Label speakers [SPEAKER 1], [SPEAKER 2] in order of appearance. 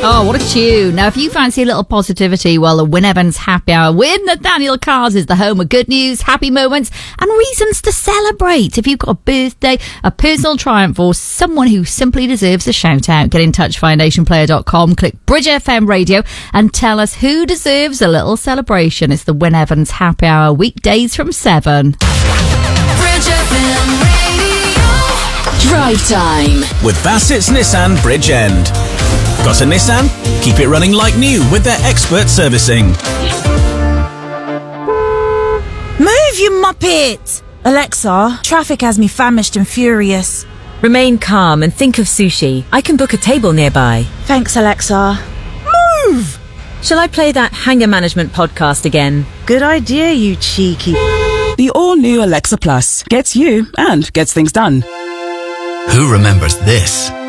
[SPEAKER 1] Oh, what a tune. Now, if you fancy a little positivity, well, the Wyn Evans Happy Hour with Nathaniel Cars is the home of good news, happy moments, and reasons to celebrate. If you've got a birthday, a personal triumph, or someone who simply deserves a shout-out, get in touch via nationplayer.com, click Bridge FM Radio, and tell us who deserves a little celebration. It's the Wyn Evans Happy Hour, weekdays from 7.
[SPEAKER 2] Bridge FM Radio. Drive Time
[SPEAKER 3] with Bassett's Nissan Bridgend. Got a Nissan? Keep it running like new with their expert servicing.
[SPEAKER 4] Move, you muppet! Alexa, traffic has me famished and furious.
[SPEAKER 5] Remain calm and think of sushi. I can book a table nearby.
[SPEAKER 4] Thanks, Alexa. Move!
[SPEAKER 5] Shall I play that Hanger Management podcast again?
[SPEAKER 4] Good idea, you cheeky.
[SPEAKER 6] The all-new Alexa Plus gets you and gets things done.
[SPEAKER 7] Who remembers this?